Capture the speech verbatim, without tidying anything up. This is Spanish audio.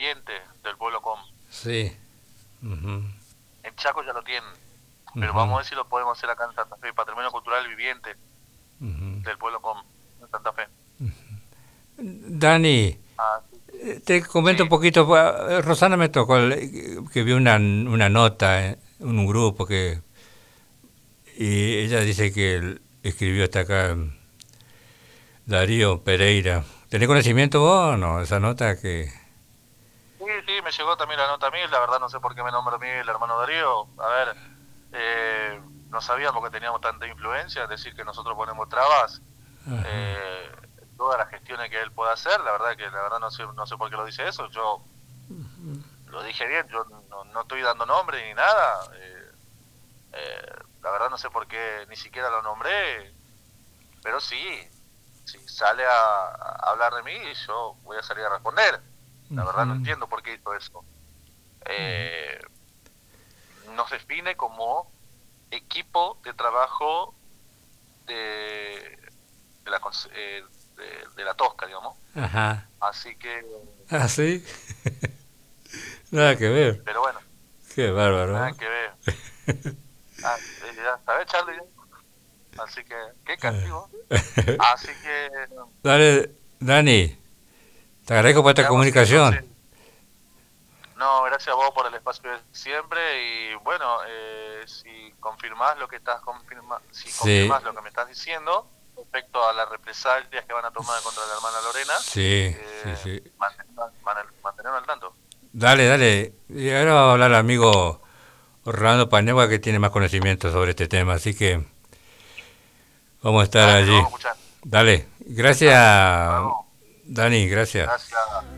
viviente del pueblo com. Sí. Ujú, En Chaco ya lo tienen, pero ujú, vamos a ver si lo podemos hacer acá en Santa Fe, Patrimonio Cultural Viviente ujú. del pueblo com, en Santa Fe. Dani, Ah, sí. eh, te comento un Sí. poquito. eh, Rosana me tocó el- que vi una, una nota en un grupo que y ella dice que él escribió hasta acá Darío Pereira. ¿Tenés conocimiento vos o no? Esa nota que... Sí, sí, me llegó también la nota a mí, la verdad no sé por qué me nombra a mí el hermano Darío. A ver, eh, no sabíamos que teníamos tanta influencia, es decir, que nosotros ponemos trabas Ajá. eh, en todas las gestiones que él pueda hacer. La verdad que la verdad no sé, no sé por qué lo dice eso. Yo lo dije bien, yo no, no estoy dando nombre ni nada. eh, eh, la verdad no sé por qué ni siquiera lo nombré, pero sí, si sale a, a hablar de mí, yo voy a salir a responder. La verdad no Ujú. entiendo por qué hizo eso. Eh, Nos define como equipo de trabajo de, de, la, cons- eh, de, de la Tosca, digamos. Ajá. Así que, Ah, sí. sí, Nada que ver. pero bueno, Qué bárbaro. nada que ver. Ah, eh, ya sabes, Charlie. Así que, qué castigo. Así que, Dale, Dani, te agradezco por esta quedamos así entonces. comunicación. No, gracias a vos por el espacio de siempre y bueno, eh, si confirmás lo que estás confirma, si Sí, confirmás lo que me estás diciendo respecto a las represalias que van a tomar contra la hermana Lorena, sí, sí, eh, sí. mantenernos, mantenernos al tanto. Dale, dale. Y ahora va a hablar el amigo Orlando Panegua que tiene más conocimiento sobre este tema, así que vamos a estar Dale, lo allí. vamos a escuchar. Dale. Gracias, Dale, hasta luego. Dani, gracias. Gracias.